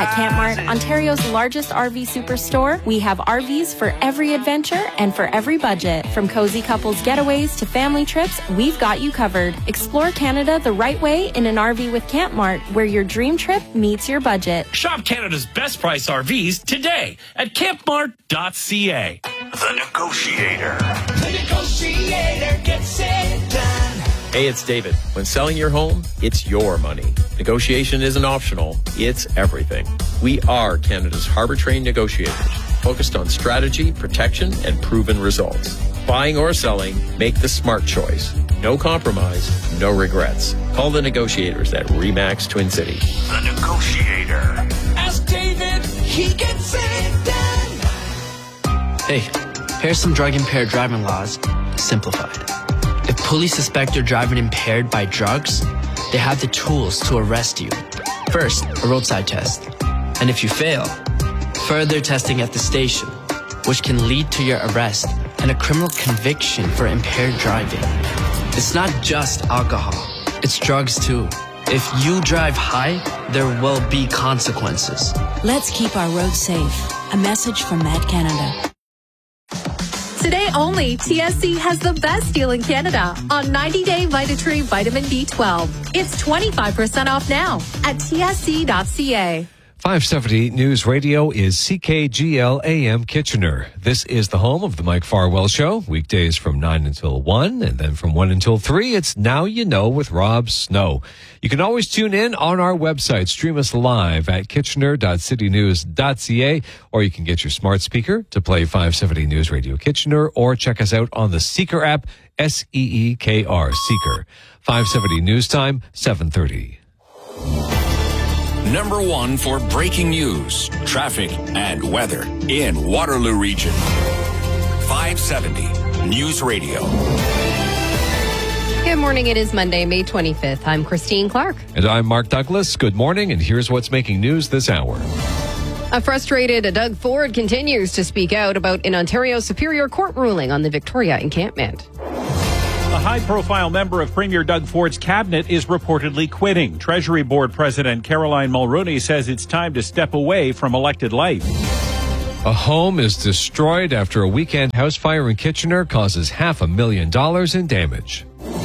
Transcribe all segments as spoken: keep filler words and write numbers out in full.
At Campmart, Ontario's largest R V superstore, we have R Vs for every adventure and for every budget. From cozy couples getaways to family trips, we've got you covered. Explore Canada the right way in an R V with Campmart, where your dream trip meets your budget. Shop Canada's best price R Vs today at campmart dot c a. The Negotiator. The Negotiator gets it done. Hey, it's David. When selling your home, it's your money. Negotiation isn't optional, it's everything. We are Canada's harbor-trained negotiators, focused on strategy, protection, and proven results. Buying or selling, make the smart choice. No compromise, no regrets. Call the negotiators at RE/MAX Twin Cities. The Negotiator. Ask David, he gets it done. Hey, here's some drug-impaired driving laws, simplified. If police suspect you're driving impaired by drugs, they have the tools to arrest you. First, a roadside test. And if you fail, further testing at the station, which can lead to your arrest and a criminal conviction for impaired driving. It's not just alcohol, it's drugs too. If you drive high, there will be consequences. Let's keep our roads safe. A message from Mad Canada. Today only, T S C has the best deal in Canada on ninety-day Vitatree Vitamin B twelve. It's twenty-five percent off now at T S C dot C A. five seventy News Radio is C K G L A M Kitchener. This is the home of the Mike Farwell Show, weekdays from nine until one, and then from one until three, it's Now You Know with Rob Snow. You can always tune in on our website, stream us live at kitchener dot city news dot c a, or you can get your smart speaker to play five seventy News Radio Kitchener, or check us out on the Seeker app, S E E K R, Seeker. five seventy News Time, seven thirty. Number one for breaking news, traffic, and weather in Waterloo Region. five seventy News Radio. Good morning. It is Monday, May twenty-fifth. I'm Christine Clark. And I'm Mark Douglas. Good morning, and here's what's making news this hour. A frustrated Doug Ford continues to speak out about an Ontario Superior Court ruling on the Victoria encampment. A high-profile member of Premier Doug Ford's cabinet is reportedly quitting. Treasury Board President Caroline Mulroney says it's time to step away from elected life. A home is destroyed after a weekend house fire in Kitchener causes half a million dollars in damage.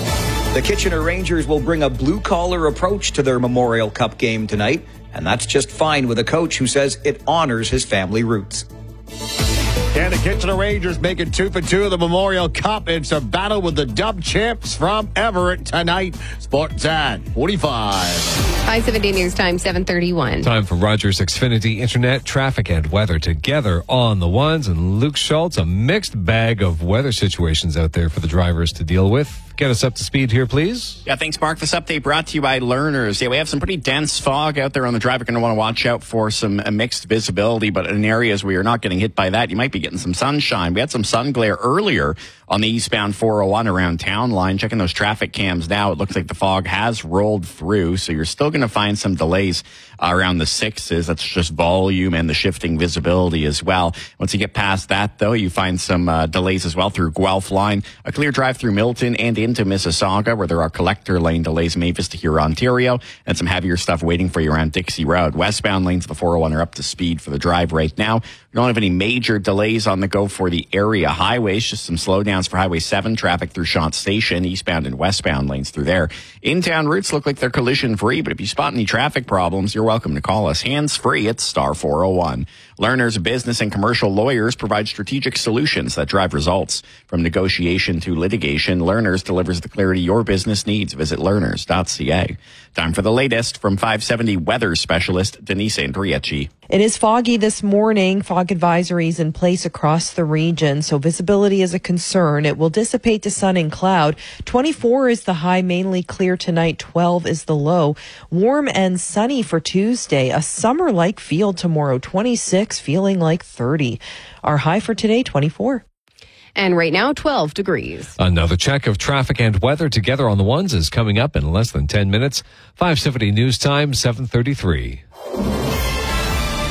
The Kitchener Rangers will bring a blue-collar approach to their Memorial Cup game tonight, and that's just fine with a coach who says it honors his family roots. And the Kitchener Rangers making two for two of the Memorial Cup. It's a battle with the Dub champs from Everett tonight. Sports at forty-five. five seventy News Time, seven thirty-one. Time for Rogers Xfinity Internet, traffic, and weather together on the ones. And Luke Schultz, a mixed bag of weather situations out there for the drivers to deal with. Get us up to speed here, please. Yeah, thanks, Mark. This update brought to you by Learners. Yeah, we have some pretty dense fog out there on the drive. You're going to want to watch out for some uh, mixed visibility, but in areas where you're not getting hit by that, you might be getting some sunshine. We had some sun glare earlier on the eastbound four oh one around Town Line. Checking those traffic cams now, it looks like the fog has rolled through, so you're still going to find some delays uh, around the sixes. That's just volume and the shifting visibility as well. Once you get past that, though, you find some uh, delays as well through Guelph Line, a clear drive through Milton and into Mississauga, where there are collector lane delays, Mavis to here, Ontario, and some heavier stuff waiting for you around Dixie Road. Westbound lanes of the four oh one are up to speed for the drive right now. We don't have any major delays on the go for the area highways, just some slowdowns for Highway seven, traffic through Shant Station, eastbound and westbound lanes through there. In-town routes look like they're collision-free, but if you spot any traffic problems, you're welcome to call us hands-free at star four oh one. Learners, business, and commercial lawyers provide strategic solutions that drive results. From negotiation to litigation, Learners delivers the clarity your business needs. Visit learners dot c a. Time for the latest from five seventy weather specialist Denise Andrieci. It is foggy this morning. Fog advisories in place across the region, so visibility is a concern. It will dissipate to sun and cloud. twenty-four is the high, mainly clear tonight. twelve is the low. Warm and sunny for Tuesday. A summer-like feel tomorrow. twenty-six, feeling like thirty. Our high for today, twenty-four. And right now, twelve degrees. Another check of traffic and weather together on the ones is coming up in less than ten minutes. five seventy News Time, seven thirty-three. Well,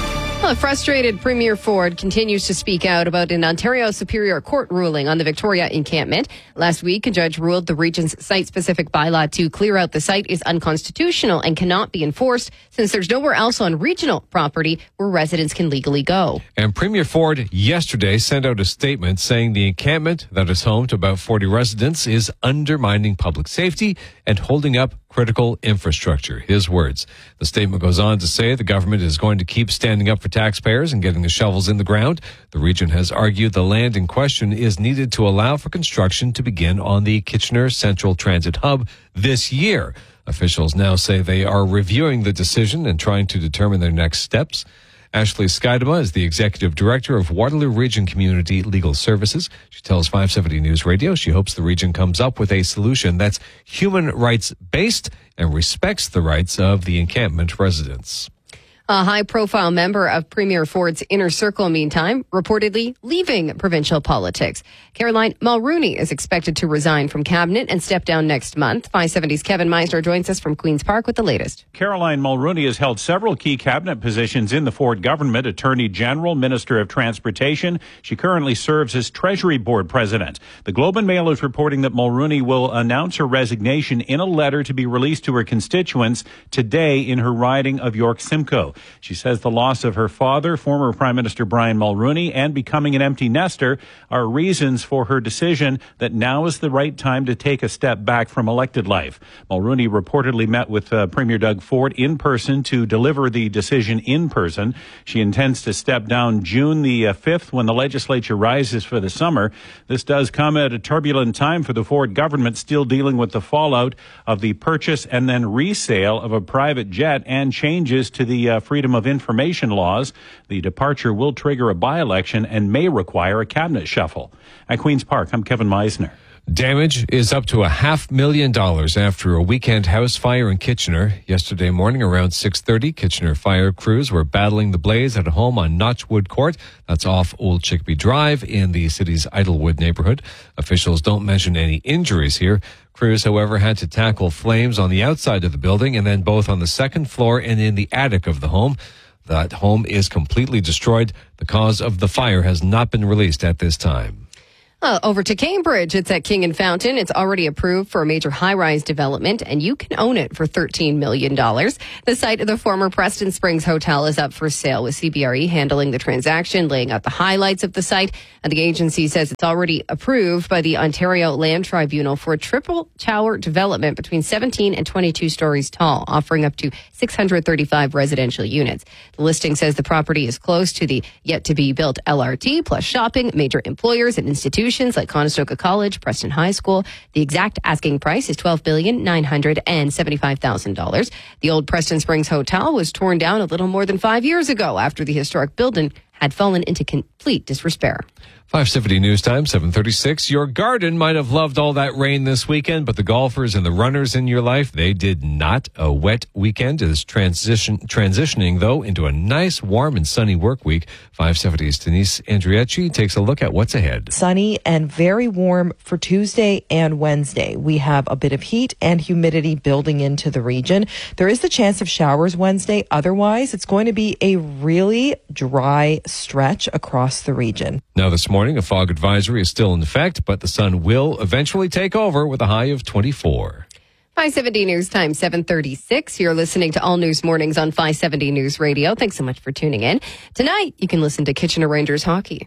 Well, a frustrated Premier Ford continues to speak out about an Ontario Superior Court ruling on the Victoria encampment. Last week, a judge ruled the region's site-specific bylaw to clear out the site is unconstitutional and cannot be enforced since there's nowhere else on regional property where residents can legally go. And Premier Ford yesterday sent out a statement saying the encampment that is home to about forty residents is undermining public safety and holding up critical infrastructure. His words. The statement goes on to say the government is going to keep standing up for taxpayers and getting the shovels in the ground. The region has argued the land in question is needed to allow for construction to begin on the Kitchener Central Transit Hub this year. Officials now say they are reviewing the decision and trying to determine their next steps. Ashley Skydema is the executive director of Waterloo Region Community Legal Services. She tells five seventy News Radio she hopes the region comes up with a solution that's human rights based and respects the rights of the encampment residents. A high-profile member of Premier Ford's inner circle, meantime, reportedly leaving provincial politics. Caroline Mulrooney is expected to resign from cabinet and step down next month. five seventy's Kevin Meisner joins us from Queen's Park with the latest. Caroline Mulrooney has held several key cabinet positions in the Ford government, Attorney General, Minister of Transportation. She currently serves as Treasury Board President. The Globe and Mail is reporting that Mulrooney will announce her resignation in a letter to be released to her constituents today in her riding of York Simcoe. She says the loss of her father, former Prime Minister Brian Mulrooney, and becoming an empty nester are reasons for her decision that now is the right time to take a step back from elected life. Mulrooney reportedly met with uh, Premier Doug Ford in person to deliver the decision in person. She intends to step down June the uh, fifth when the legislature rises for the summer. This does come at a turbulent time for the Ford government, still dealing with the fallout of the purchase and then resale of a private jet and changes to the uh, Freedom of Information laws. The departure will trigger a by-election and may require a cabinet shuffle. At Queen's Park, I'm Kevin Meisner. Damage is up to a half million dollars after a weekend house fire in Kitchener. Yesterday morning around six thirty, Kitchener fire crews were battling the blaze at a home on Notchwood Court. That's off Old Chickpea Drive in the city's Idlewood neighborhood. Officials don't mention any injuries here. Crews, however, had to tackle flames on the outside of the building and then both on the second floor and in the attic of the home. That home is completely destroyed. The cause of the fire has not been released at this time. Uh, over to Cambridge. It's at King and Fountain. It's already approved for a major high-rise development, and you can own it for thirteen million dollars. The site of the former Preston Springs Hotel is up for sale, with C B R E handling the transaction, laying out the highlights of the site. And the agency says it's already approved by the Ontario Land Tribunal for a triple-tower development between seventeen and twenty-two stories tall, offering up to six hundred thirty-five residential units. The listing says the property is close to the yet-to-be-built L R T, plus shopping, major employers and institutions like Conestoga College, Preston High School. The exact asking price is twelve billion nine hundred seventy-five thousand dollars. The old Preston Springs Hotel was torn down a little more than five years ago after the historic building had fallen into complete disrepair. five seventy News Time, seven thirty-six. Your garden might have loved all that rain this weekend, but the golfers and the runners in your life, they did not. A wet weekend is transition transitioning, though, into a nice, warm, and sunny work week. five seventy's Denise Andriacci takes a look at what's ahead. Sunny and very warm for Tuesday and Wednesday. We have a bit of heat and humidity building into the region. There is the chance of showers Wednesday. Otherwise, it's going to be a really dry stretch across the region. Now this morning, a fog advisory is still in effect, but the sun will eventually take over with a high of twenty-four. five seventy News Time, seven thirty-six. You're listening to All News Mornings on five seventy News Radio. Thanks so much for tuning in. Tonight, you can listen to Kitchener Rangers hockey.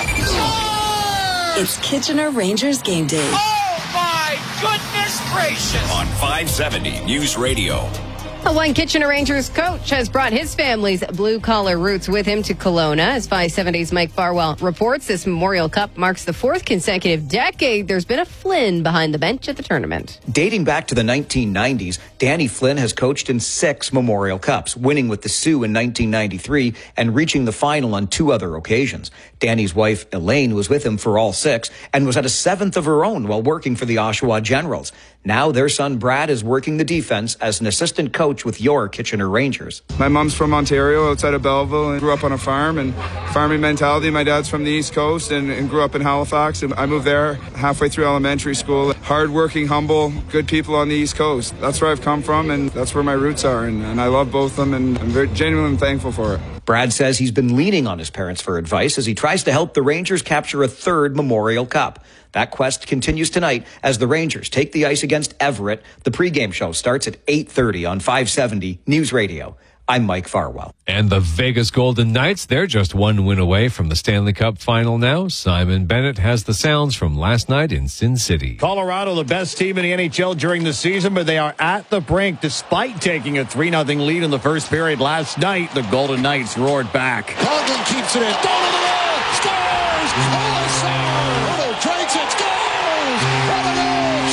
It's Kitchener Rangers game day. Oh, my goodness gracious! On five seventy News Radio. A one Kitchener Rangers coach has brought his family's blue-collar roots with him to Kelowna. As five seventy's Mike Farwell reports, this Memorial Cup marks the fourth consecutive decade there's been a Flynn behind the bench at the tournament. Dating back to the nineteen nineties, Danny Flynn has coached in six Memorial Cups, winning with the Sioux in nineteen ninety-three and reaching the final on two other occasions. Danny's wife, Elaine, was with him for all six and was at a seventh of her own while working for the Oshawa Generals. Now their son, Brad, is working the defense as an assistant coach coach with your Kitchener Rangers. My mom's from Ontario, outside of Belleville, and grew up on a farm and farming mentality. My dad's from the East Coast and, and grew up in Halifax. And I moved there halfway through elementary school. Hardworking, humble, good people on the East Coast. That's where I've come from, and that's where my roots are. And, and I love both of them, and I'm very genuinely thankful for it. Brad says he's been leaning on his parents for advice as he tries to help the Rangers capture a third Memorial Cup. That quest continues tonight as the Rangers take the ice against Everett. The pregame show starts at eight thirty on five seventy News Radio. I'm Mike Farwell. And the Vegas Golden Knights, they're just one win away from the Stanley Cup final now. Simon Bennett has the sounds from last night in Sin City. Colorado, the best team in the N H L during the season, but they are at the brink despite taking a three nothing lead in the first period last night. The Golden Knights roared back. Coughlin keeps it in. Down to the wall. Scores! Oh, Otto drags it. Scores! What a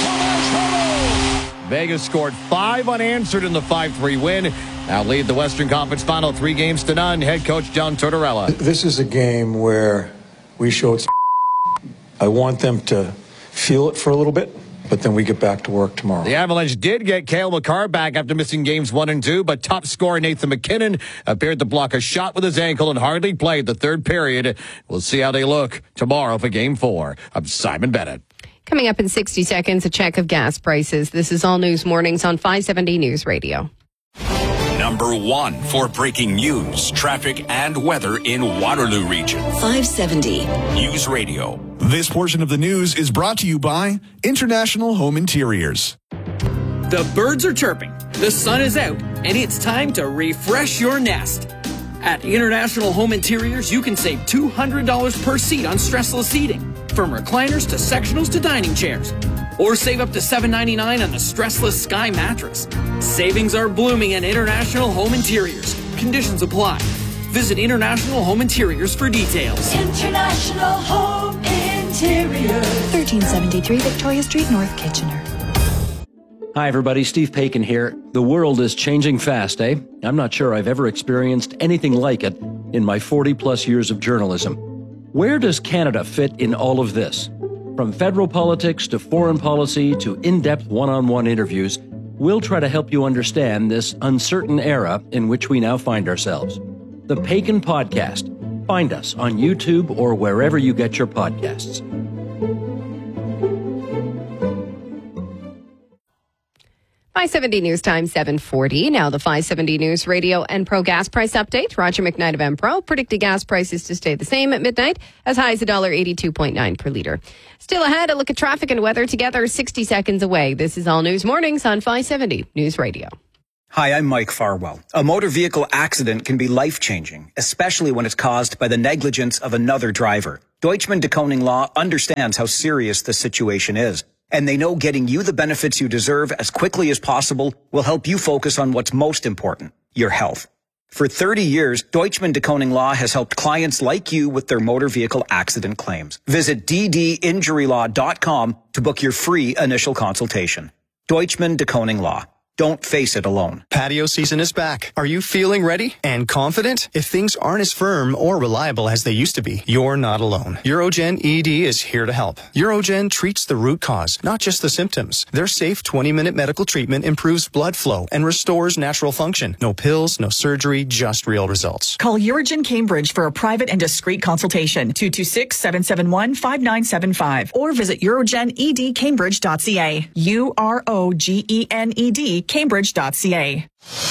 goal! Tomas Hertl! Vegas scored five unanswered in the five three win. Now lead the Western Conference final three games to none. Head coach John Tortorella. This is a game where we showed some I want them to feel it for a little bit, but then we get back to work tomorrow. The Avalanche did get Cale Makar back after missing games one and two, but top scorer Nathan McKinnon appeared to block a shot with his ankle and hardly played the third period. We'll see how they look tomorrow for game four. I'm Simon Bennett. Coming up in sixty seconds, a check of gas prices. This is All News Mornings on five seventy News Radio. Number one for breaking news, traffic, and weather in Waterloo Region. five seventy News Radio. This portion of the news is brought to you by International Home Interiors. The birds are chirping, the sun is out, and it's time to refresh your nest. At International Home Interiors, you can save two hundred dollars per seat on stressless seating, from recliners to sectionals to dining chairs. Or save up to seven ninety-nine on the stressless Sky mattress. Savings are blooming at International Home Interiors. Conditions apply. Visit International Home Interiors for details. International Home Interiors. thirteen seventy-three Victoria Street, North Kitchener. Hi, everybody. Steve Paikin here. The world is changing fast, eh? I'm not sure I've ever experienced anything like it in my forty-plus years of journalism. Where does Canada fit in all of this? From federal politics to foreign policy to in-depth one-on-one interviews, we'll try to help you understand this uncertain era in which we now find ourselves. The Paikin Podcast. Find us on YouTube or wherever you get your podcasts. five seventy News Time, seven forty. Now the five seventy News Radio and Pro gas price update. Roger McKnight of Empro predicted gas prices to stay the same at midnight, as high as one dollar eighty-two point nine per litre. Still ahead, a look at traffic and weather together sixty seconds away. This is All News Mornings on five seventy News Radio. Hi, I'm Mike Farwell. A motor vehicle accident can be life-changing, especially when it's caused by the negligence of another driver. Deutschman DeKoning Law understands how serious the situation is, and they know getting you the benefits you deserve as quickly as possible will help you focus on what's most important, your health. For thirty years, Deutschman DeKoning Law has helped clients like you with their motor vehicle accident claims. Visit d d injury law dot com to book your free initial consultation. Deutschman DeKoning Law. Don't face it alone. Patio season is back. Are you feeling ready and confident? If things aren't as firm or reliable as they used to be, you're not alone. Urogen E D is here to help. Urogen treats the root cause, not just the symptoms. Their safe twenty-minute medical treatment improves blood flow and restores natural function. No pills, no surgery, just real results. Call Urogen Cambridge for a private and discreet consultation. two two six, seven seven one, five nine seven five or visit urogen e d cambridge dot c a. U R O G E N E D cambridge dot c a.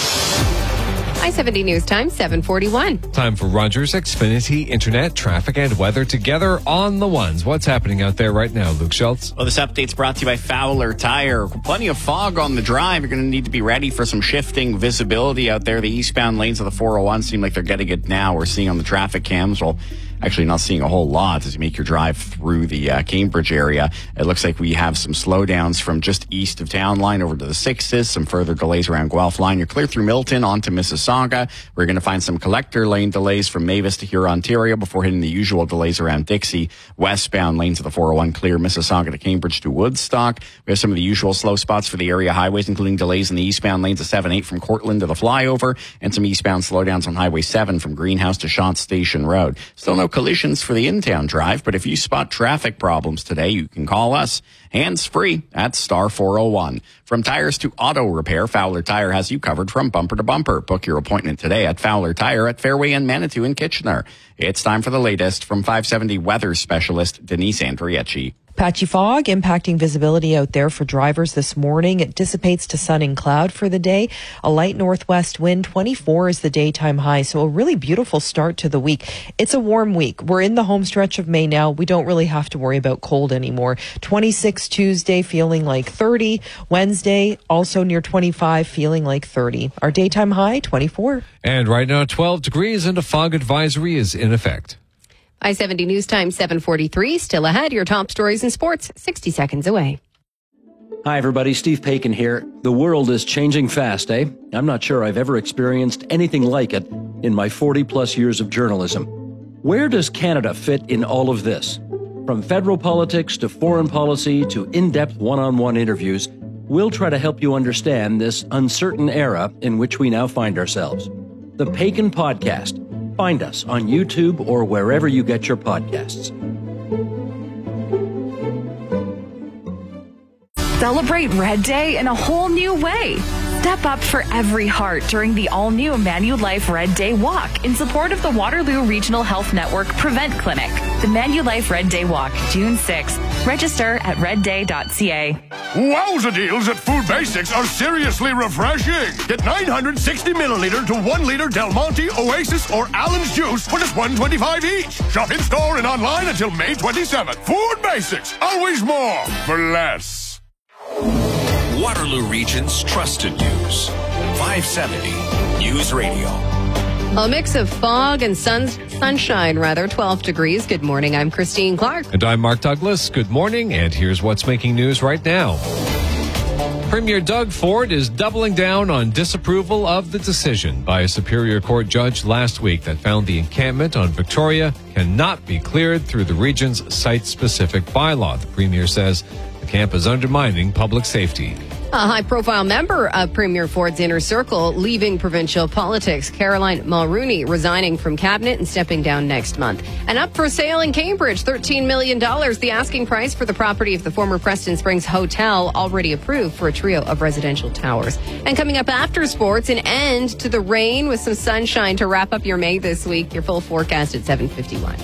five seventy News Time, seven forty-one. Time for Rogers Xfinity Internet, traffic, and weather together on the ones. What's happening out there right now, Luke Schultz? Well, this update's brought to you by Fowler Tire. Plenty of fog on the drive. You're going to need to be ready for some shifting visibility out there. The eastbound lanes of the four oh one seem like they're getting it now. We're seeing on the traffic cams. Well, actually not seeing a whole lot as you make your drive through the uh, Cambridge area. It looks like we have some slowdowns from just east of town line over to the sixes, some further delays around Guelph line. You're clear through Milton onto Mississauga. We're going to find some collector lane delays from Mavis to Huron, Ontario before hitting the usual delays around Dixie. Westbound lanes of the four oh one clear Mississauga to Cambridge to Woodstock. We have some of the usual slow spots for the area highways, including delays in the eastbound lanes of seven eight from Cortland to the flyover, and some eastbound slowdowns on Highway seven from Greenhouse to Shant Station Road. Still no No collisions for the in-town drive, but if you spot traffic problems today, you can call us hands-free at star four oh one. From tires to auto repair, Fowler Tire has you covered from bumper to bumper. Book your appointment today at Fowler Tire at Fairway and Manitou in Kitchener. It's time for the latest from five seventy weather specialist Denise Andriechi. Patchy fog impacting visibility out there for drivers this morning. It dissipates to sun and cloud for the day. A light northwest wind, twenty-four is the daytime high. So a really beautiful start to the week. It's a warm week. We're in the home stretch of May now. We don't really have to worry about cold anymore. twenty-six Tuesday, feeling like thirty. Wednesday, also near twenty-five, feeling like thirty. Our daytime high, twenty-four. And right now, twelve degrees and a fog advisory is in effect. I seventy News Time seven forty-three. Still ahead, your top stories in sports, sixty seconds away. Hi, everybody. Steve Paikin here. The world is changing fast, eh? I'm not sure I've ever experienced anything like it in my forty-plus years of journalism. Where does Canada fit in all of this? From federal politics to foreign policy to in-depth one-on-one interviews, we'll try to help you understand this uncertain era in which we now find ourselves. The Paikin Podcast. Find us on YouTube or wherever you get your podcasts. Celebrate Red Day in a whole new way. Step up for every heart during the all-new Manulife Red Day Walk in support of the Waterloo Regional Health Network Prevent Clinic. The Manulife Red Day Walk, June sixth. Register at red day dot c a. Wowza deals at Food Basics are seriously refreshing. Get nine hundred sixty milliliter to one liter Del Monte, Oasis, or Allen's juice for just one twenty-five each. Shop in store and online until May twenty-seventh. Food Basics, always more for less. Waterloo Region's trusted news. five seventy News Radio. A mix of fog and sun, sunshine, rather, twelve degrees. Good morning. I'm Christine Clark. And I'm Mark Douglas. Good morning. And here's what's making news right now. Premier Doug Ford is doubling down on disapproval of the decision by a Superior Court judge last week that found the encampment on Victoria cannot be cleared through the region's site-specific bylaw. The Premier says the camp is undermining public safety. A high-profile member of Premier Ford's inner circle leaving provincial politics, Caroline Mulroney, resigning from cabinet and stepping down next month. And up for sale in Cambridge, thirteen million dollars, the asking price for the property of the former Preston Springs Hotel, already approved for a trio of residential towers. And coming up after sports, an end to the rain with some sunshine to wrap up your May this week. Your full forecast at seven fifty-one.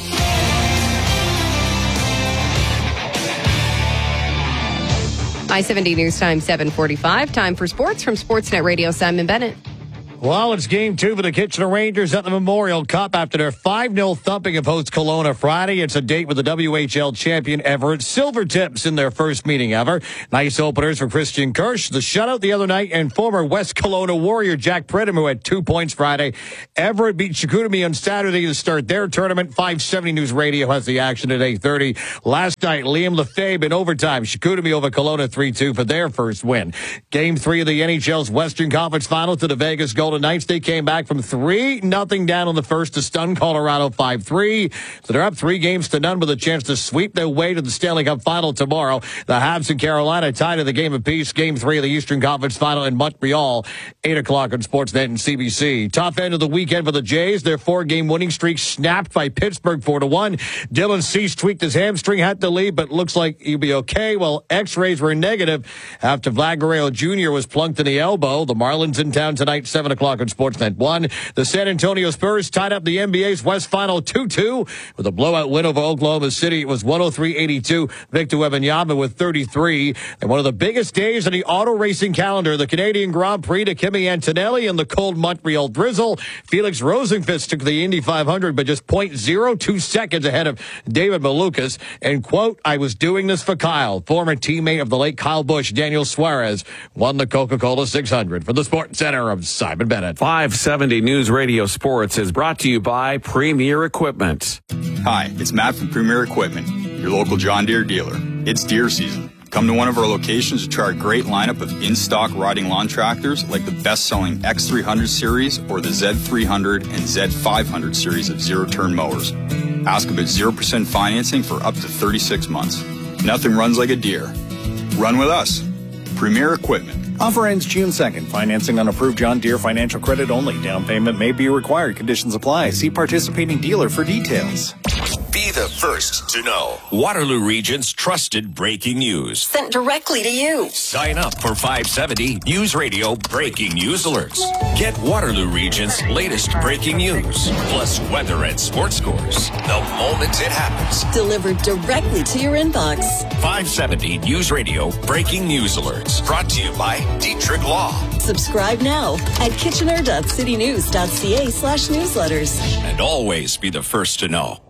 I seventy News Time seven forty-five. Time for sports from Sportsnet Radio. Simon Bennett. Well, it's game two for the Kitchener Rangers at the Memorial Cup after their five nil thumping of host Kelowna Friday. It's a date with the W H L champion Everett Silvertips in their first meeting ever. Nice openers for Christian Kirsch, the shutout the other night, and former West Kelowna Warrior Jack Pridham, who had two points Friday. Everett beat Chicoutimi on Saturday to start their tournament. five seventy News Radio has the action at eight thirty. Last night, Liam Lefebvre in overtime. Chicoutimi over Kelowna three two for their first win. Game three of the N H L's Western Conference Final to the Vegas Golden Knights. They came back from three nothing down on the first to stun Colorado five three. So they're up three games to none with a chance to sweep their way to the Stanley Cup Final tomorrow. The Habs and Carolina tied at the game apiece. Game three of the Eastern Conference Final in Montreal. eight o'clock on Sportsnet and C B C. Top end of the weekend for the Jays. Their four-game winning streak snapped by Pittsburgh four to one. Dylan Cease tweaked his hamstring, had to leave, but looks like he'll be okay. Well, x-rays were negative after Vlad Guerrero Junior was plunked in the elbow. The Marlins in town tonight, seven o'clock on Sportsnet one. The San Antonio Spurs tied up the N B A's West Final two two with a blowout win over Oklahoma City. It was one oh three eighty-two. Victor Wembanyama with thirty-three. And one of the biggest days in the auto racing calendar, the Canadian Grand Prix to Kimi Antonelli and the cold Montreal drizzle. Felix Rosenqvist took the Indy five hundred, but just zero point zero two seconds ahead of David Malukas. And, quote, I was doing this for Kyle. Former teammate of the late Kyle Busch, Daniel Suarez, won the Coca-Cola six hundred. For the Sports Center of Simon Bennett. five seventy News Radio Sports is brought to you by Premier Equipment. Hi, it's Matt from Premier Equipment, your local John Deere dealer. It's deer season. Come to one of our locations to try our great lineup of in-stock riding lawn tractors like the best-selling X three hundred series or the Z three hundred and Z five hundred series of zero-turn mowers. Ask about zero percent financing for up to thirty-six months. Nothing runs like a deer. Run with us. Premier Equipment. Offer ends June second. Financing on approved John Deere financial credit only. Down payment may be required. Conditions apply. See participating dealer for details. Be the first to know. Waterloo Region's trusted breaking news. Sent directly to you. Sign up for five seventy News Radio breaking news alerts. Get Waterloo Region's latest breaking news, plus weather and sports scores the moment it happens. Delivered directly to your inbox. five seventy News Radio breaking news alerts. Brought to you by Dietrich Law. Subscribe now at kitchener.citynews.ca slash newsletters. And always be the first to know.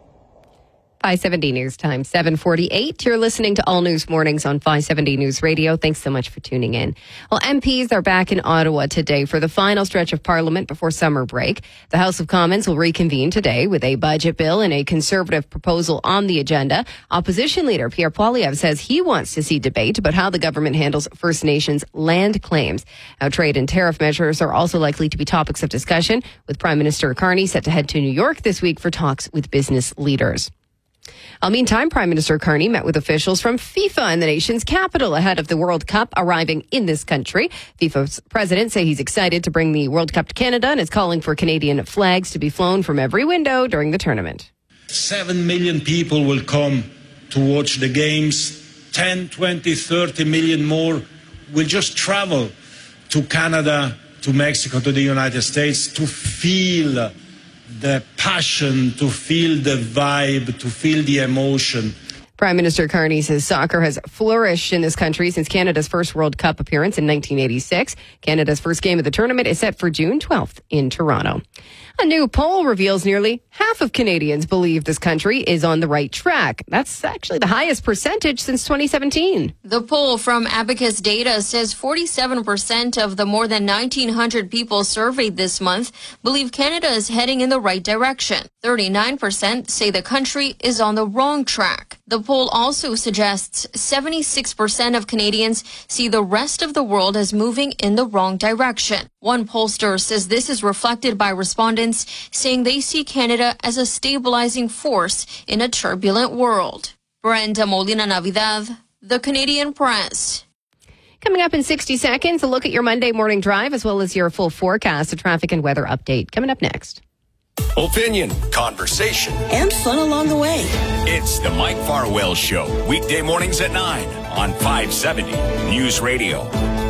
five seventy News Time, seven forty-eight. You're listening to All News Mornings on five seventy News Radio. Thanks so much for tuning in. Well, M Ps are back in Ottawa today for the final stretch of Parliament before summer break. The House of Commons will reconvene today with a budget bill and a Conservative proposal on the agenda. Opposition leader Pierre Poilievre says he wants to see debate about how the government handles First Nations land claims. Now, trade and tariff measures are also likely to be topics of discussion, with Prime Minister Carney set to head to New York this week for talks with business leaders. Uh, meantime, Prime Minister Carney met with officials from FIFA in the nation's capital ahead of the World Cup arriving in this country. FIFA's president say he's excited to bring the World Cup to Canada and is calling for Canadian flags to be flown from every window during the tournament. Seven million people will come to watch the games. ten, twenty, thirty million more will just travel to Canada, to Mexico, to the United States to feel the passion, to feel the vibe, to feel the emotion. Prime Minister Carney says soccer has flourished in this country since Canada's first World Cup appearance in nineteen eighty-six. Canada's first game of the tournament is set for June twelfth in Toronto. A new poll reveals nearly half of Canadians believe this country is on the right track. That's actually the highest percentage since twenty seventeen. The poll from Abacus Data says forty-seven percent of the more than nineteen hundred people surveyed this month believe Canada is heading in the right direction. thirty-nine percent say the country is on the wrong track. The poll also suggests seventy-six percent of Canadians see the rest of the world as moving in the wrong direction. One pollster says this is reflected by respondents saying they see Canada as a stabilizing force in a turbulent world. Brenda Molina Navidad, The Canadian Press. Coming up in sixty seconds, a look at your Monday morning drive as well as your full forecast, a traffic and weather update. Coming up next. Opinion, conversation, and fun along the way. It's the Mike Farwell Show, weekday mornings at nine on five seventy News Radio.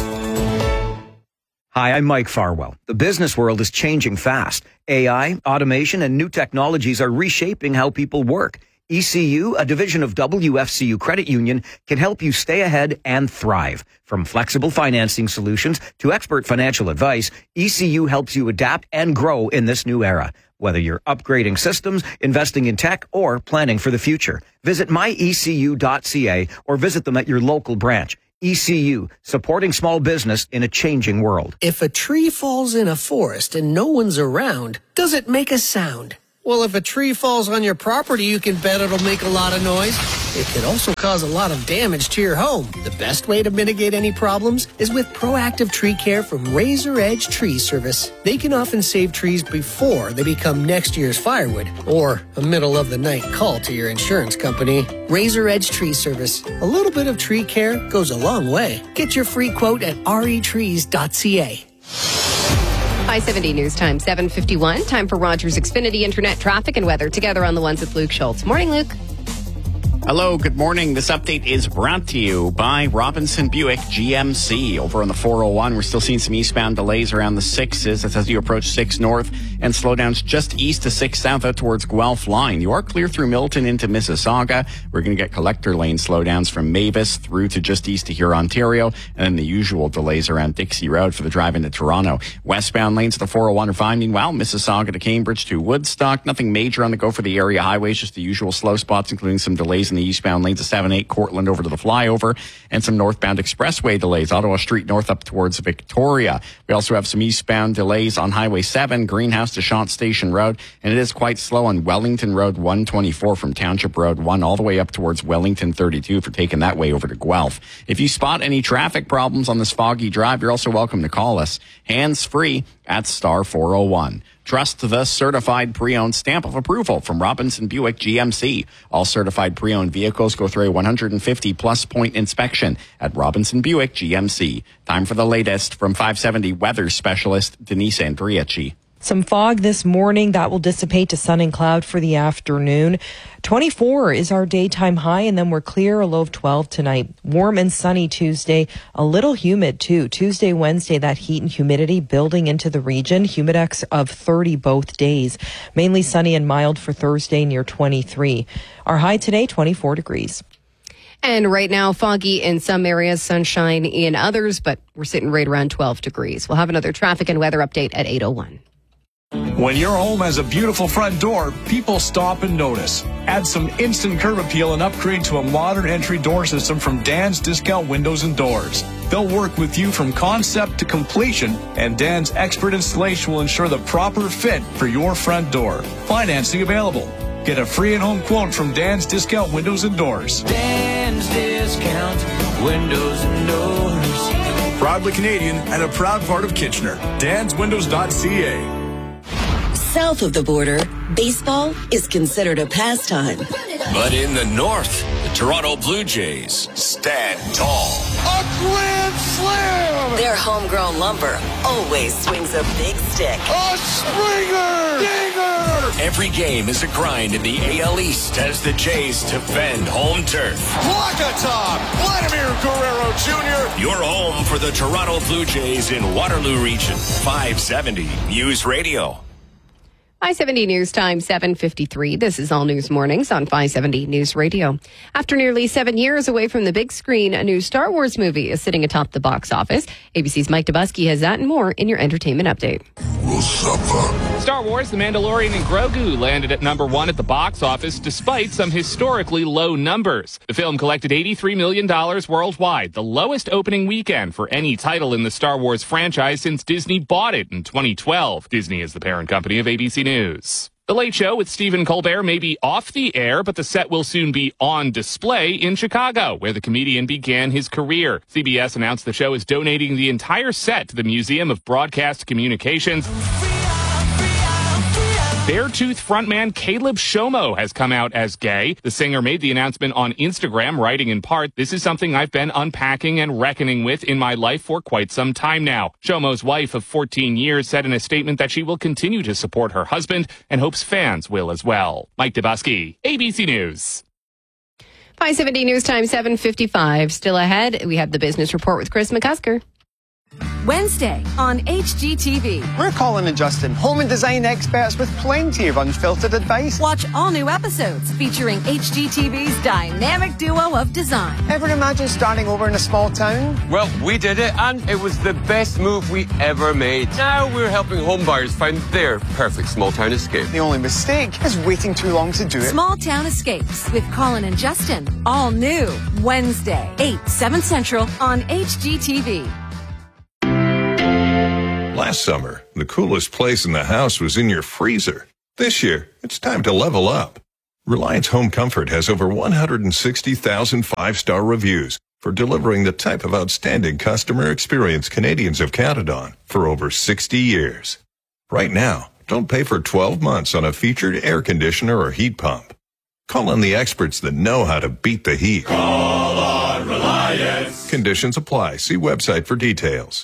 Hi, I'm Mike Farwell. The business world is changing fast. A I, automation, and new technologies are reshaping how people work. E C U, a division of W F C U Credit Union, can help you stay ahead and thrive. From flexible financing solutions to expert financial advice, E C U helps you adapt and grow in this new era. Whether you're upgrading systems, investing in tech, or planning for the future, visit my e c u dot c a or visit them at your local branch. E C U, supporting small business in a changing world. If a tree falls in a forest and no one's around, does it make a sound? Well, if a tree falls on your property, you can bet it'll make a lot of noise. It could also cause a lot of damage to your home. The best way to mitigate any problems is with proactive tree care from Razor Edge Tree Service. They can often save trees before they become next year's firewood or a middle of the night call to your insurance company. Razor Edge Tree Service. A little bit of tree care goes a long way. Get your free quote at r e trees dot c a. five seventy News Time, seven fifty-one. Time for Rogers Xfinity Internet traffic and weather. Together on the ones with Luke Schultz. Morning, Luke. Hello, good morning. This update is brought to you by Robinson Buick G M C. Over on the four oh one, we're still seeing some eastbound delays around the sixes. That's as you approach six north and slowdowns just east to six south out towards Guelph line. You are clear through Milton into Mississauga. We're going to get collector lane slowdowns from Mavis through to just east to Huron-Ontario, and then the usual delays around Dixie Road for the drive into Toronto. Westbound lanes to the four oh one are fine. Meanwhile, Mississauga to Cambridge to Woodstock. Nothing major on the go for the area highways, just the usual slow spots, including some delays in the eastbound lanes to seven eight Cortland over to the flyover, and some northbound expressway delays. Ottawa Street north up towards Victoria. We also have some eastbound delays on Highway seven, Greenhouse to Shant Station Road, and it is quite slow on Wellington Road one twenty-four from Township Road one all the way up towards Wellington thirty-two for taking that way over to Guelph. If you spot any traffic problems on this foggy drive, you're also welcome to call us hands-free at star four oh one. Trust the certified pre-owned stamp of approval from Robinson Buick G M C. All certified pre-owned vehicles go through a one hundred fifty plus point inspection at Robinson Buick G M C. Time for the latest from five seventy weather specialist Denise Andriachi. Some fog this morning that will dissipate to sun and cloud for the afternoon. twenty-four is our daytime high, and then we're clear, a low of twelve tonight. Warm and sunny Tuesday, a little humid too. Tuesday, Wednesday, that heat and humidity building into the region. Humidex of thirty both days. Mainly sunny and mild for Thursday, near twenty-three. Our high today, twenty-four degrees. And right now, foggy in some areas, sunshine in others, but we're sitting right around twelve degrees. We'll have another traffic and weather update at eight oh one. When your home has a beautiful front door, people stop and notice. Add some instant curb appeal and upgrade to a modern entry door system from Dan's Discount Windows and Doors. They'll work with you from concept to completion, and Dan's expert installation will ensure the proper fit for your front door. Financing available. Get a free in-home quote from Dan's Discount Windows and Doors. Dan's Discount Windows and Doors. Proudly Canadian and a proud part of Kitchener. dans windows dot c a. South of the border, baseball is considered a pastime. But in the north, the Toronto Blue Jays stand tall. A grand slam! Their homegrown lumber always swings a big stick. A Springer! Dinger! Every game is a grind in the A L East as the Jays defend home turf. Plakatop! Vladimir Guerrero Junior Your home for the Toronto Blue Jays in Waterloo Region. five seventy News Radio. five seventy News Time, seven fifty-three. This is All News Mornings on five seventy News Radio. After nearly seven years away from the big screen, a new Star Wars movie is sitting atop the box office. A B C's Mike Dubusky has that and more in your entertainment update. We'll suffer. Star Wars, The Mandalorian and Grogu landed at number one at the box office despite some historically low numbers. The film collected eighty-three million dollars worldwide, the lowest opening weekend for any title in the Star Wars franchise since Disney bought it in twenty twelve. Disney is the parent company of A B C News. The Late Show with Stephen Colbert may be off the air, but the set will soon be on display in Chicago, where the comedian began his career. C B S announced the show is donating the entire set to the Museum of Broadcast Communications. Beartooth frontman Caleb Shomo has come out as gay. The singer made the announcement on Instagram, writing in part, "This is something I've been unpacking and reckoning with in my life for quite some time now." Shomo's wife of fourteen years said in a statement that she will continue to support her husband and hopes fans will as well. Mike Dubusky, A B C News. five seventy News Time, seven fifty-five. Still ahead, we have the business report with Chris McCusker. Wednesday on H G T V. We're Colin and Justin, home and design experts with plenty of unfiltered advice. Watch all new episodes featuring H G T V's dynamic duo of design. Ever imagine starting over in a small town? Well, we did it, and it was the best move we ever made. Now we're helping homebuyers find their perfect small town escape. The only mistake is waiting too long to do it. Small Town Escapes with Colin and Justin. All new Wednesday, eight, seven Central on H G T V. Last summer, the coolest place in the house was in your freezer. This year, it's time to level up. Reliance Home Comfort has over one hundred sixty thousand five-star reviews for delivering the type of outstanding customer experience Canadians have counted on for over sixty years. Right now, don't pay for twelve months on a featured air conditioner or heat pump. Call on the experts that know how to beat the heat. Call on Reliance. Conditions apply. See website for details.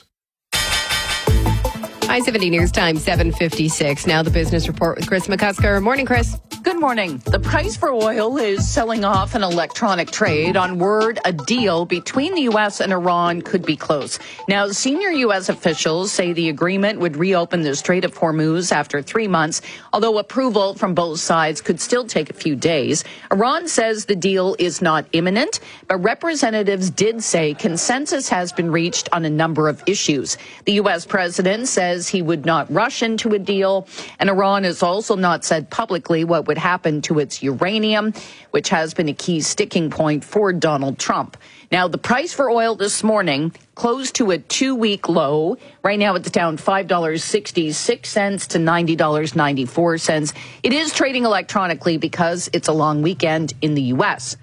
five seventy News Time, seven fifty-six. Now the business report with Chris McCusker. Morning, Chris. Good morning. The price for oil is selling off an electronic trade on word a deal between the U S and Iran could be close. Now, senior U S officials say the agreement would reopen the Strait of Hormuz after three months, although approval from both sides could still take a few days. Iran says the deal is not imminent, but representatives did say consensus has been reached on a number of issues. The U S president says he would not rush into a deal, and Iran has also not said publicly what would happen to its uranium, which has been a key sticking point for Donald Trump. Now, the price for oil this morning closed to a two-week low. Right now, it's down five dollars and sixty-six cents to ninety dollars and ninety-four cents. It is trading electronically because it's a long weekend in the U S.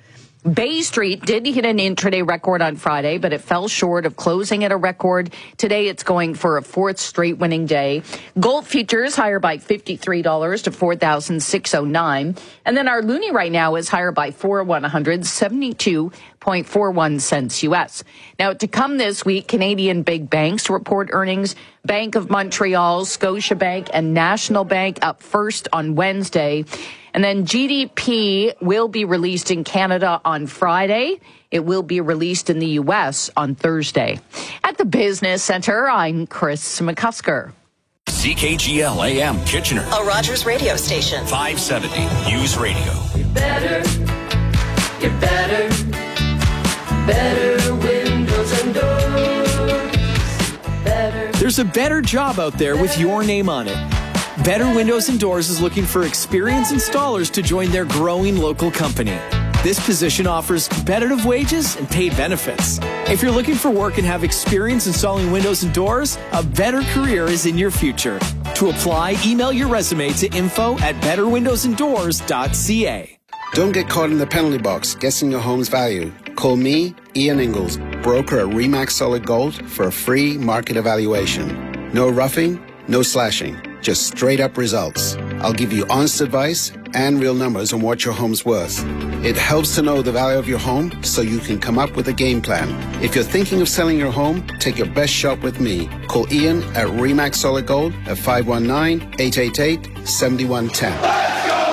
Bay Street did hit an intraday record on Friday, but it fell short of closing at a record. Today, it's going for a fourth straight winning day. Gold futures higher by fifty-three dollars to four thousand six hundred nine dollars. And then our loonie right now is higher by four one hundred, seventy-two point four one cents U S. Now, to come this week, Canadian big banks report earnings. Bank of Montreal, Scotiabank, and National Bank up first on Wednesday. And then G D P will be released in Canada on Friday. It will be released in the U S on Thursday. At the Business Center, I'm Chris McCusker. C K G L A M Kitchener. A Rogers radio station. five seventy News Radio. Get better. Get better. Better windows and doors. Better. There's a better job out there with your name on it. Better Windows and Doors is looking for experienced installers to join their growing local company. This position offers competitive wages and paid benefits. If you're looking for work and have experience installing windows and doors, a better career is in your future. To apply, email your resume to info at better windows and doors dot c a. Don't get caught in the penalty box guessing your home's value. Call me, Ian Ingalls, broker at Remax Solid Gold, for a free market evaluation. No roughing, no slashing, just straight up results. I'll give you honest advice and real numbers on what your home's worth. It helps to know the value of your home so you can come up with a game plan. If you're thinking of selling your home, take your best shot with me. Call Ian at Remax Solid Gold at five one nine, eight eight eight, seven one one zero.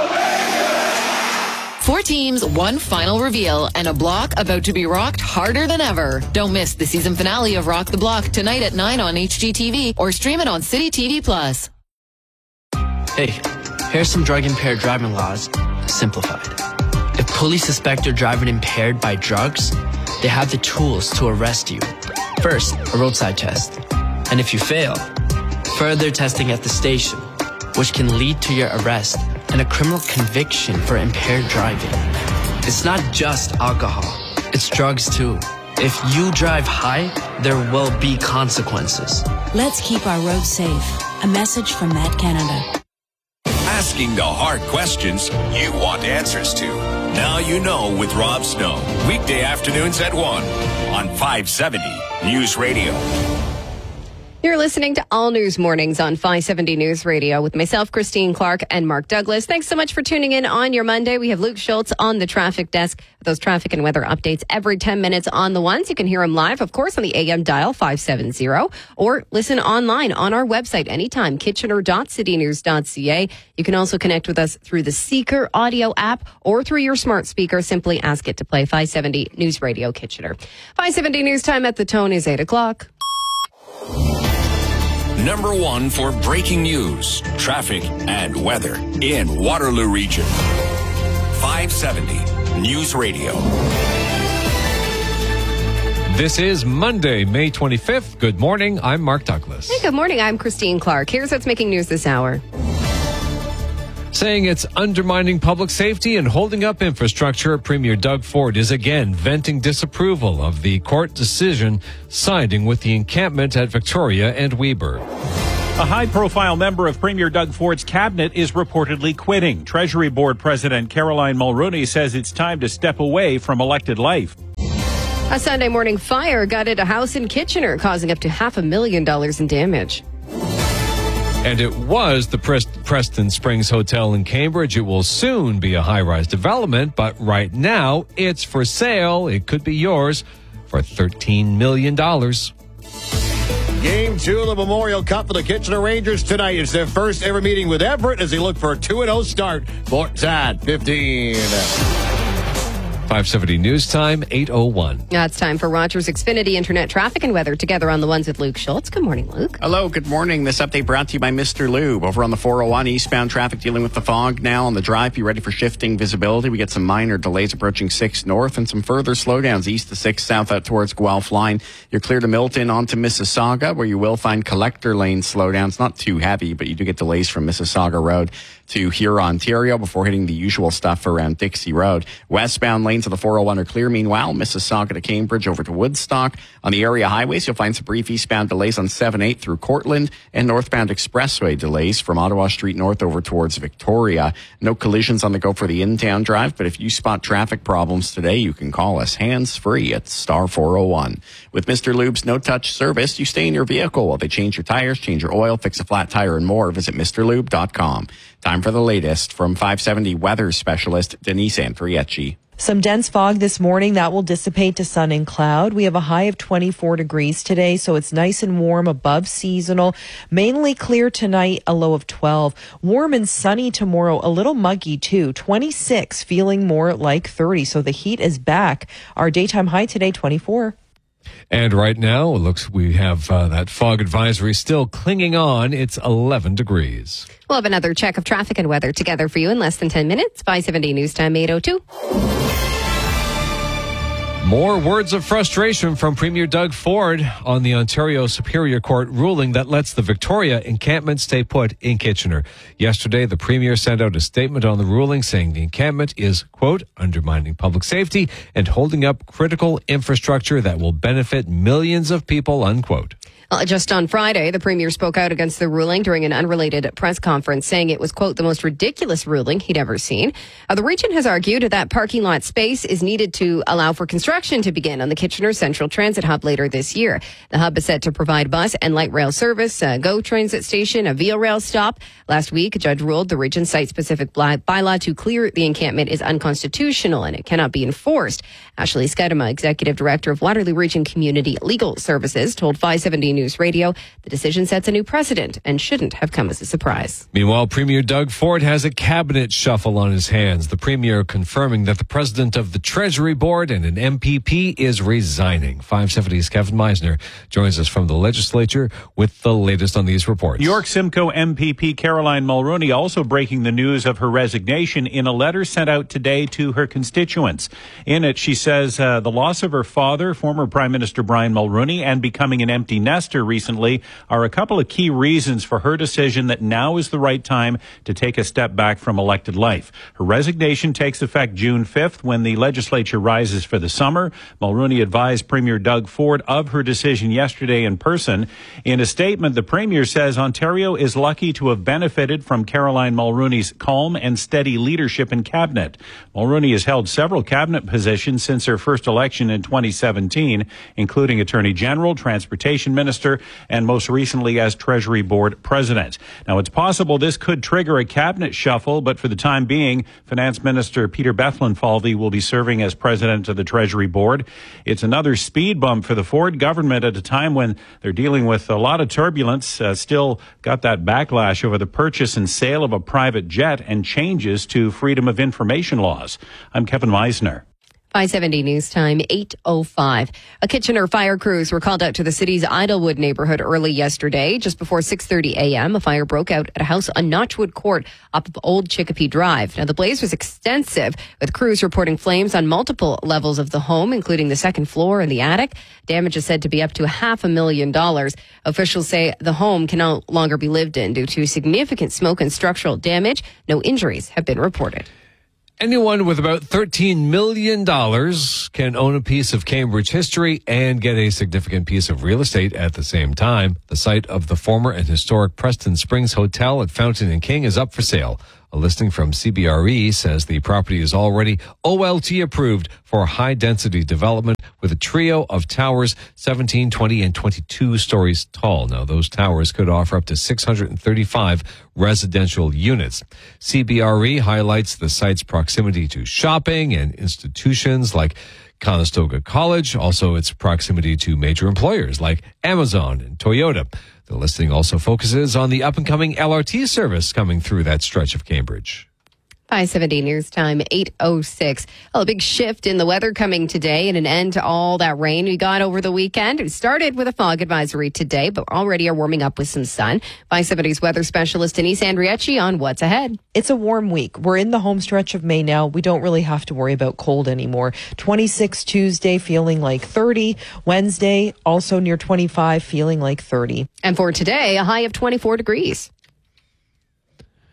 Four teams, one final reveal, and a block about to be rocked harder than ever. Don't miss the season finale of Rock the Block tonight at nine on H G T V or stream it on City T V Plus. Hey, here's some drug-impaired driving laws, simplified. If police suspect you're driving impaired by drugs, they have the tools to arrest you. First, a roadside test. And if you fail, further testing at the station, which can lead to your arrest and a criminal conviction for impaired driving. It's not just alcohol, it's drugs too. If you drive high, there will be consequences. Let's keep our roads safe. A message from Met Canada. Asking the hard questions you want answers to. Now you know with Rob Snow. Weekday afternoons at one on five seventy News Radio. You're listening to All News Mornings on five seventy News Radio with myself, Christine Clark, and Mark Douglas. Thanks so much for tuning in on your Monday. We have Luke Schultz on the traffic desk with those traffic and weather updates every ten minutes on the ones. You can hear him live, of course, on the A M dial five seventy or listen online on our website anytime, kitchener dot city news dot c a. You can also connect with us through the Seeker audio app or through your smart speaker. Simply ask it to play five seventy News Radio Kitchener. five seventy News Time at the tone is eight o'clock. Number one for breaking news, traffic, and weather in Waterloo Region. five seventy News Radio. This is Monday, May twenty-fifth. Good morning. I'm Mark Douglas. Hey, good morning. I'm Christine Clark. Here's what's making news this hour. Saying it's undermining public safety and holding up infrastructure, Premier Doug Ford is again venting disapproval of the court decision siding with the encampment at Victoria and Weber. A high-profile member of Premier Doug Ford's cabinet is reportedly quitting. Treasury Board President Caroline Mulroney says it's time to step away from elected life. A Sunday morning fire gutted a house in Kitchener, causing up to half a million dollars in damage. And it was the Preston Springs Hotel in Cambridge. It will soon be a high-rise development, but right now it's for sale. It could be yours for thirteen million dollars. Game two of the Memorial Cup for the Kitchener Rangers tonight. It's their first ever meeting with Everett as they look for a two and oh start. Fort's at fifteen. five seventy News Time, eight oh one. Now it's time for Rogers Xfinity Internet Traffic and Weather together on the ones with Luke Schultz. Good morning, Luke. Hello, good morning. This update brought to you by Mister Lube. Over on the four oh one, eastbound traffic dealing with the fog now on the drive. Be ready for shifting visibility. We get some minor delays approaching six north and some further slowdowns east to six south out towards Guelph Line. You're clear to Milton onto Mississauga, where you will find collector lane slowdowns. Not too heavy, but you do get delays from Mississauga Road to Huron, Ontario before hitting the usual stuff around Dixie Road. Westbound lanes lanes of the four oh one are clear. Meanwhile, Mississauga to Cambridge over to Woodstock. On the area highways, you'll find some brief eastbound delays on seven eight through Cortland and northbound expressway delays from Ottawa Street North over towards Victoria. No collisions on the go for the in-town drive, but if you spot traffic problems today, you can call us hands-free at star four oh one. With Mister Lube's no-touch service, you stay in your vehicle while they change your tires, change your oil, fix a flat tire, and more. Visit Mr Lube dot com. Time for the latest from five seventy weather specialist Denise Andriecci. Some dense fog this morning that will dissipate to sun and cloud. We have a high of twenty-four degrees today, so it's nice and warm, above seasonal. Mainly clear tonight, a low of twelve. Warm and sunny tomorrow, a little muggy too. twenty-six, feeling more like thirty, so the heat is back. Our daytime high today, twenty-four. And right now, it looks we have uh, that fog advisory still clinging on. It's eleven degrees. We'll have another check of traffic and weather together for you in less than ten minutes. five seventy News Time, eight oh two. More words of frustration from Premier Doug Ford on the Ontario Superior Court ruling that lets the Victoria encampment stay put in Kitchener. Yesterday, the Premier sent out a statement on the ruling saying the encampment is, quote, undermining public safety and holding up critical infrastructure that will benefit millions of people, unquote. Uh, just on Friday, the Premier spoke out against the ruling during an unrelated press conference, saying it was, quote, the most ridiculous ruling he'd ever seen. Uh, the region has argued that parking lot space is needed to allow for construction to begin on the Kitchener Central Transit Hub later this year. The hub is set to provide bus and light rail service, a GO transit station, a Via Rail stop. Last week, a judge ruled the region's site-specific bylaw to clear the encampment is unconstitutional and it cannot be enforced. Ashley Skedema, Executive Director of Waterloo Region Community Legal Services, told five seventy News Radio the decision sets a new precedent and shouldn't have come as a surprise. Meanwhile, Premier Doug Ford has a cabinet shuffle on his hands. The Premier confirming that the President of the Treasury Board and an M P P is resigning. five seventy's Kevin Meisner joins us from the legislature with the latest on these reports. York Simcoe M P P Caroline Mulroney also breaking the news of her resignation in a letter sent out today to her constituents. In it, she says uh, the loss of her father, former Prime Minister Brian Mulroney, and becoming an empty nester recently are a couple of key reasons for her decision that now is the right time to take a step back from elected life. Her resignation takes effect June fifth when the legislature rises for the summer. Mulroney advised Premier Doug Ford of her decision yesterday in person. In a statement, the Premier says Ontario is lucky to have benefited from Caroline Mulroney's calm and steady leadership in cabinet. Mulroney has held several cabinet positions since her first election in twenty seventeen, including Attorney General, Transportation Minister, and most recently as Treasury Board President. Now, it's possible this could trigger a cabinet shuffle, but for the time being, Finance Minister Peter Bethlenfalvy will be serving as President of the Treasury Board. It's another speed bump for the Ford government at a time when they're dealing with a lot of turbulence, uh, still got that backlash over the purchase and sale of a private jet and changes to freedom of information laws. I'm Kevin Meisner. five seventy News Time, eight oh five. A Kitchener fire crews were called out to the city's Idlewood neighborhood early yesterday. Just before six thirty a.m., a fire broke out at a house on Notchwood Court up of Old Chicopee Drive. Now, the blaze was extensive, with crews reporting flames on multiple levels of the home, including the second floor and the attic. Damage is said to be up to half a million dollars. Officials say the home can no longer be lived in due to significant smoke and structural damage. No injuries have been reported. Anyone with about thirteen million dollars can own a piece of Cambridge history and get a significant piece of real estate at the same time. The site of the former and historic Preston Springs Hotel at Fountain and King is up for sale. A listing from C B R E says the property is already O L T approved for high-density development with a trio of towers, seventeen, twenty, and twenty-two stories tall. Now, those towers could offer up to six hundred thirty-five residential units. C B R E highlights the site's proximity to shopping and institutions like Conestoga College, also its proximity to major employers like Amazon and Toyota. The listing also focuses on the up-and-coming L R T service coming through that stretch of Cambridge. five seventy News Time, eight oh six. Well, a big shift in the weather coming today and an end to all that rain we got over the weekend. We started with a fog advisory today, but already are warming up with some sun. five seventy's weather specialist Denise Andriecci on what's ahead. It's a warm week. We're in the home stretch of May now. We don't really have to worry about cold anymore. twenty-six Tuesday, feeling like thirty. Wednesday, also near twenty-five, feeling like thirty. And for today, a high of twenty-four degrees.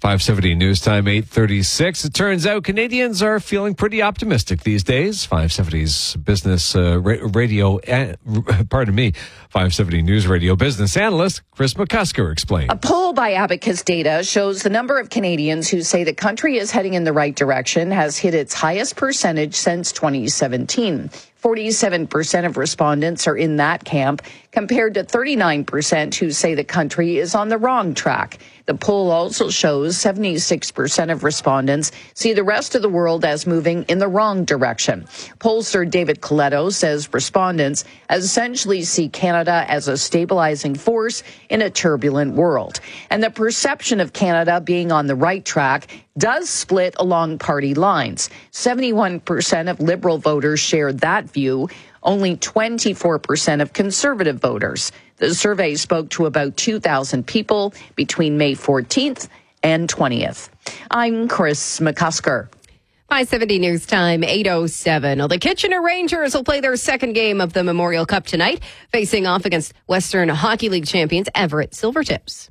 five seventy News Time, eight thirty-six. It turns out Canadians are feeling pretty optimistic these days. five seventy's business uh, ra- radio, uh, pardon me, five seventy News Radio business analyst Chris McCusker explained. A poll by Abacus Data shows the number of Canadians who say the country is heading in the right direction has hit its highest percentage since twenty seventeen. forty-seven percent of respondents are in that camp, compared to thirty-nine percent who say the country is on the wrong track. The poll also shows seventy-six percent of respondents see the rest of the world as moving in the wrong direction. Pollster David Coletto says respondents essentially see Canada as a stabilizing force in a turbulent world. And the perception of Canada being on the right track does split along party lines. seventy-one percent of Liberal voters share that view, only twenty-four percent of Conservative voters. The survey spoke to about two thousand people between May fourteenth and twentieth. I'm Chris McCusker. five seventy News Time, eight oh seven. Well, the Kitchener Rangers will play their second game of the Memorial Cup tonight, facing off against Western Hockey League champions Everett Silvertips.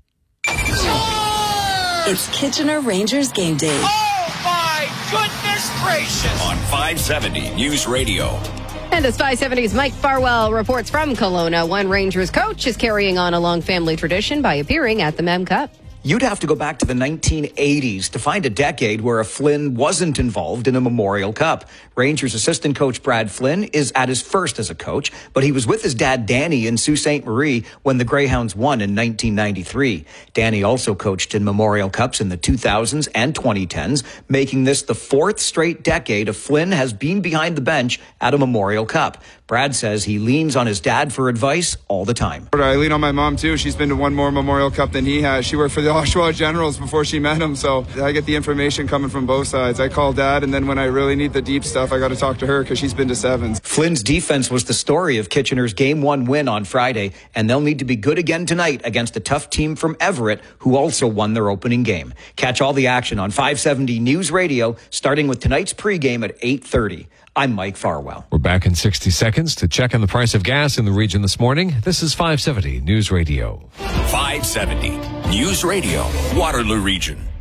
It's Kitchener Rangers game day. Oh, my goodness gracious! On five seventy News Radio. And as five seventy's Mike Farwell reports from Kelowna, one Rangers coach is carrying on a long family tradition by appearing at the Mem Cup. You'd have to go back to the nineteen eighties to find a decade where a Flynn wasn't involved in a Memorial Cup. Rangers assistant coach Brad Flynn is at his first as a coach, but he was with his dad Danny in Sault Ste. Marie when the Greyhounds won in nineteen ninety-three. Danny also coached in Memorial Cups in the two thousands and twenty tens, making this the fourth straight decade a Flynn has been behind the bench at a Memorial Cup. Brad says he leans on his dad for advice all the time. I lean on my mom, too. She's been to one more Memorial Cup than he has. She worked for the Oshawa Generals before she met him, so I get the information coming from both sides. I call Dad, and then when I really need the deep stuff, I got to talk to her because she's been to sevens. Flynn's defense was the story of Kitchener's Game one win on Friday, and they'll need to be good again tonight against a tough team from Everett, who also won their opening game. Catch all the action on five seventy News Radio, starting with tonight's pregame at eight thirty. I'm Mike Farwell. We're back in sixty seconds to check on the price of gas in the region this morning. This is five seventy News Radio. five seventy News Radio, Waterloo Region.